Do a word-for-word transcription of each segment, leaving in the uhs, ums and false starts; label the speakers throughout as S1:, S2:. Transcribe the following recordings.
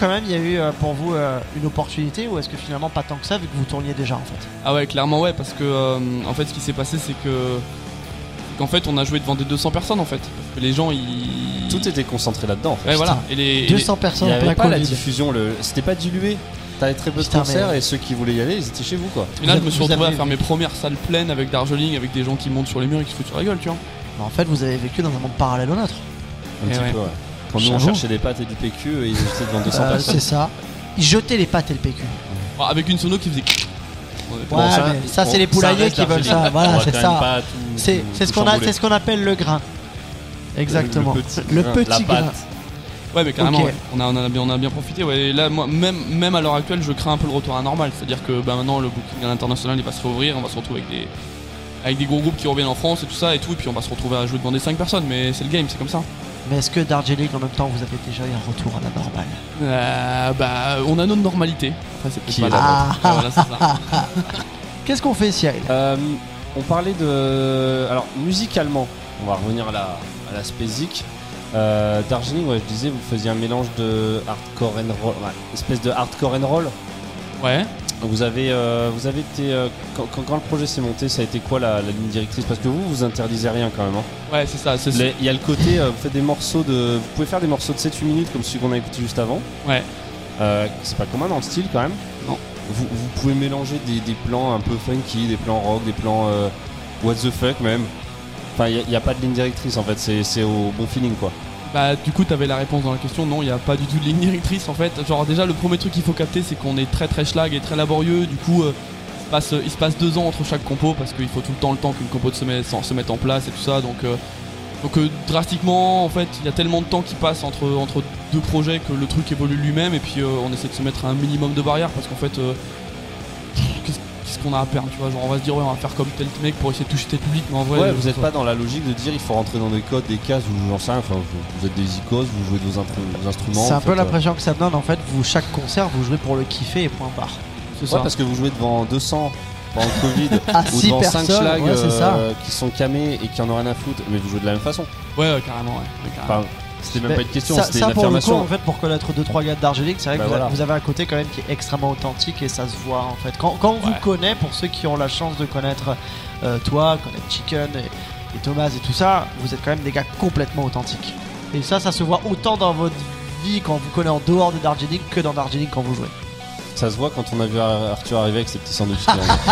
S1: quand même il y a eu euh, pour vous euh, une opportunité ou est-ce que finalement pas tant que ça vu que vous tourniez déjà en fait?
S2: Ah ouais, clairement ouais, parce que euh, en fait ce qui s'est passé c'est que qu'en fait on a joué devant des deux cents personnes en fait. Parce que les gens ils...
S3: Tout était concentré là-dedans en fait.
S2: Ouais, voilà. Et les,
S1: deux cents personnes
S3: il n'y
S1: en plein
S3: avait pas la
S1: Covid.
S3: diffusion, le... c'était pas dilué. T'avais très peu de
S1: Putain,
S3: concerts
S1: mais-
S3: et ceux qui voulaient y aller ils étaient chez vous quoi.
S2: Et là
S1: Vous
S2: je me suis
S1: vous
S2: retrouvé
S1: avez-
S2: à faire mes premières salles pleines avec Darjeeling, avec des gens qui montent sur les murs et qui se foutent sur la gueule, tu vois.
S1: En fait vous avez vécu dans un monde parallèle au nôtre.
S3: Un
S2: Et
S3: petit
S2: ouais.
S3: peu ouais. Quand nous on
S1: J'avoue.
S3: cherchait des pâtes et du P Q et ils étaient devant deux cents
S1: Euh,
S3: personnes.
S1: c'est ça. Ils jetaient les pâtes et le P Q.
S2: Ah, avec une sono qui faisait.
S1: Ouais,
S3: Bon, ça,
S1: mais ça
S3: bon,
S1: c'est les
S3: ça
S1: poulaillers
S3: reste
S1: qui veulent
S3: Darjeeling.
S1: ça.
S3: On
S1: Voilà,
S3: va
S1: c'est
S3: quand même
S1: ça.
S3: pas tout-
S1: C'est
S3: tout-
S1: c'est ce
S3: tout
S1: qu'on a,
S3: chambouler.
S1: c'est ce qu'on appelle le grain. Exactement.
S3: Le petit
S1: Le
S3: grain,
S1: petit
S3: la
S1: grain.
S3: pâte.
S2: Ouais, mais carrément,
S1: Ok.
S2: ouais. on, a, on, a bien, on a bien profité. Ouais. Et là, moi, même, même à l'heure actuelle, je crains un peu le retour à la normale. C'est-à-dire que bah, maintenant, le booking à l'international il va se réouvrir. On va se retrouver avec des, avec des gros groupes qui reviennent en France et tout ça et tout. Et puis on va se retrouver à jouer devant des cinq personnes. Mais c'est le game, c'est comme ça.
S1: Mais est-ce que Darjeeling en même temps vous avez déjà eu un retour à la normale?
S2: Euh, bah, on a notre normalité. Après, c'est peut-être
S3: Qui
S2: pas
S3: est
S2: la
S1: la
S2: vôtre. Ah, voilà, c'est ça.
S1: Qu'est-ce qu'on fait Cyril?
S3: Euh, on parlait de. Alors, musicalement, on va revenir à la, à la Spézic. Euh, Darjeeling, ouais, je disais, vous faisiez un mélange de hardcore and roll, ouais, espèce de hardcore and roll.
S2: Ouais.
S3: Vous avez, euh, vous avez été. euh, quand, quand- quand le projet s'est monté, ça a été quoi la, la ligne directrice? Parce que vous, vous interdisez rien quand même. Hein.
S2: Ouais, c'est ça. C'est
S3: Les- Il y a le côté, euh, vous faites des morceaux de. Vous pouvez faire des morceaux de sept huit minutes comme celui qu'on a écouté juste avant.
S2: Ouais.
S3: Euh, c'est pas commun dans le style quand même.
S2: Non.
S3: Vous, vous pouvez mélanger des, des plans un peu funky, des plans rock, des plans euh, what the fuck même. Enfin, il n'y a, a pas de ligne directrice en fait, c'est c'est au bon feeling quoi.
S2: Bah du coup t'avais la réponse dans la question, non il n'y a pas du tout de ligne directrice en fait. Genre déjà le premier truc qu'il faut capter c'est qu'on est très très schlag et très laborieux, du coup euh, il, se passe, il se passe deux ans entre chaque compo parce qu'il faut tout le temps le temps qu'une compo se mette, se mette en place et tout ça donc, euh, donc euh, drastiquement en fait il y a tellement de temps qui passe entre, entre deux projets que le truc évolue lui-même et puis euh, on essaie de se mettre un minimum de barrières parce qu'en fait euh, qu'est-ce qu'est-ce qu'on a à perdre tu vois, genre on va se dire ouais on va faire comme tel mec pour essayer de toucher tel public mais en vrai
S3: Ouais,
S2: euh,
S3: vous n'êtes
S2: ça-
S3: pas dans la logique de dire il faut rentrer dans des codes, des cases ou j'en sais rien, enfin, vous, vous êtes des icônes, vous jouez de vos, intru- vos instruments.
S1: C'est un
S3: vous
S1: peu
S3: faites, euh,
S1: l'impression que ça donne en fait. Vous chaque concert vous jouez pour le kiffer et point barre.
S2: c'est
S3: Ouais,
S2: ça.
S3: parce que vous jouez devant deux cents pendant le Covid
S1: À
S3: ou
S1: six
S3: devant cinq
S1: personnes,
S3: schlags
S1: ouais, c'est ça.
S3: euh, qui sont camés et qui en ont rien à foutre, mais vous jouez de la même façon.
S2: Ouais, ouais carrément ouais, ouais, carrément.
S3: Enfin, c'était même
S1: Mais
S3: pas une question,
S1: ça,
S3: c'était
S1: ça
S3: une
S1: pour le coup,
S3: affirmation.
S1: en fait, pour connaître deux trois gars de Darjeeling, c'est vrai
S3: Bah
S1: que vous,
S3: voilà.
S1: a- vous avez un côté quand même qui est extrêmement authentique et ça se voit en fait. Quand, quand on vous
S2: Ouais.
S1: connaît, pour ceux qui ont la chance de connaître euh, toi, connaître Chicken et, et Thomas et tout ça, vous êtes quand même des gars complètement authentiques. Et ça, ça se voit autant dans votre vie quand on vous connaît en dehors de Darjeeling que dans Darjeeling quand vous jouez.
S3: Ça se voit quand on a vu Ar- Arthur arriver avec ses petits sandwichs.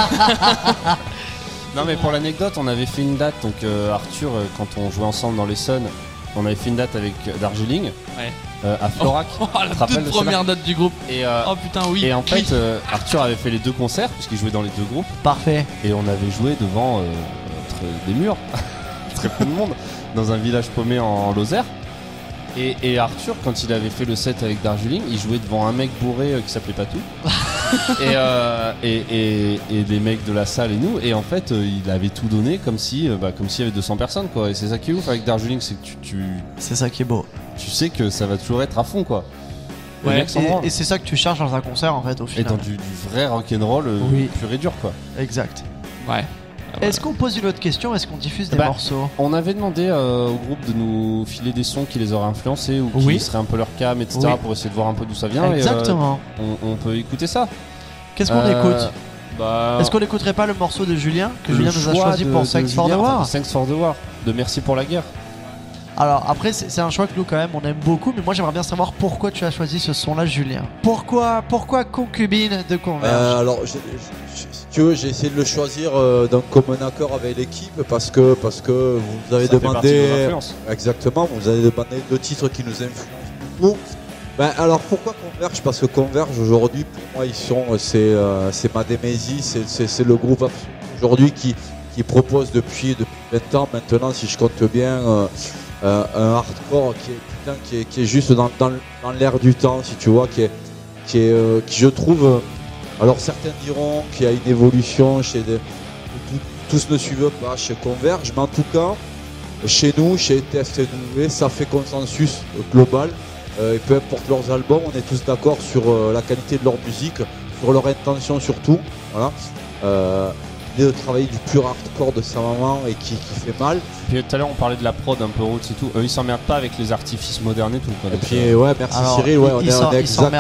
S3: Non mais pour l'anecdote, on avait fait une date, donc euh, Arthur, euh, quand on jouait ensemble dans l'Essonne, on avait fait une date avec euh, Darjeeling
S2: Ouais.
S3: euh, à Florac.
S2: Oh,
S3: Tu te
S2: la
S3: rappelles
S2: toute
S3: de
S2: première date du groupe.
S3: Et, euh,
S2: Oh putain oui.
S3: et en fait,
S2: Oui.
S3: euh, Arthur avait fait les deux concerts, puisqu'il jouait dans les deux groupes,
S1: Parfait.
S3: et on avait joué devant euh, très- des murs, très peu de monde, dans un village paumé en Lozère. Et, et Arthur, quand il avait fait le set avec Darjeeling, il jouait devant un mec bourré euh, qui s'appelait Patou. et, euh, et, et, et des mecs de la salle et nous. Et en fait, euh, il avait tout donné comme si, euh, bah, comme s'il y avait deux cents personnes, quoi. Et c'est ça qui est ouf avec Darjeeling, c'est que tu, tu,
S1: C'est ça qui est beau.
S3: tu sais que ça va toujours être à fond, quoi. Les
S2: Ouais,
S3: mecs s'en branlent.
S1: Et, et c'est ça que tu cherches dans un concert en fait au
S3: Et
S1: final.
S3: dans du, du vrai rock'n'roll euh,
S1: Oui.
S3: pur et dur, quoi.
S1: Exact.
S2: Ouais.
S1: Est-ce qu'on pose une autre question? Est-ce qu'on diffuse des
S3: Bah,
S1: morceaux?
S3: On avait demandé euh, au groupe de nous filer des sons qui les auraient influencés ou qui
S1: Oui.
S3: seraient un peu leur cam, et cetera
S1: Oui.
S3: pour essayer de voir un peu d'où ça vient.
S1: Exactement.
S3: Et, euh, on, on peut écouter ça.
S1: Qu'est-ce qu'on
S3: Euh,
S1: écoute?
S3: bah,
S1: Est-ce qu'on n'écouterait pas le morceau de Julien que
S3: le
S1: Julien nous a
S3: choix
S1: choisi
S3: de-
S1: pour
S3: de
S1: Sex for the
S3: Julien, enfin,
S1: War?
S3: Thanks for the War, de Merci pour la guerre.
S1: Alors après c'est c'est un choix que nous quand même on aime beaucoup, mais moi j'aimerais bien savoir pourquoi tu as choisi ce son-là, Julien. Pourquoi pourquoi Concubine de Converge?
S4: Euh, alors, j'ai- j'ai- si tu veux, j'ai essayé de le choisir euh, d'un commun accord avec l'équipe parce que, parce que vous avez
S3: Ça fait partie de vos
S4: demandé.
S3: influences.
S4: Exactement, vous avez demandé deux titres qui nous influencent beaucoup. Ben, alors pourquoi Converge? Parce que Converge aujourd'hui, pour moi, ils sont, c'est, euh, c'est Madémésie, c'est, c'est, c'est le groupe absolu aujourd'hui qui, qui propose depuis, depuis vingt ans maintenant, si je compte bien, euh, euh, un hardcore qui est, putain, qui est, qui est juste dans, dans, dans l'air du temps, si tu vois, qui est, qui est, euh, qui je trouve. euh, alors certains diront qu'il y a une évolution chez des, tout- tous ne suivent pas chez Converge, mais en tout cas, chez nous, chez T F T W, ça fait consensus global. Euh, et peu importe leurs albums, on est tous d'accord sur euh, la qualité de leur musique, sur leur intention surtout. Voilà. Euh, l'idée de travailler du pur hardcore de sa maman et qui, qui fait mal.
S3: Puis tout à l'heure on parlait de la prod un peu roots et tout. Eux ils s'emmerdent pas avec les artifices modernes et tout, quoi.
S4: Et
S3: Donc,
S4: puis
S3: euh,
S4: ouais, merci
S1: Alors,
S4: Cyril, ouais,
S1: il-
S4: on
S1: il
S4: est,
S1: s'en-
S4: on est
S1: il s'emmerde